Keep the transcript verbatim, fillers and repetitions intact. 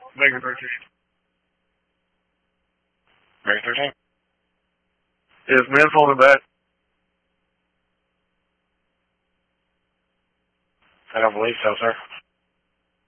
Vega thirteen. Vega thirteen? Is Men's holding back? I don't believe so, sir.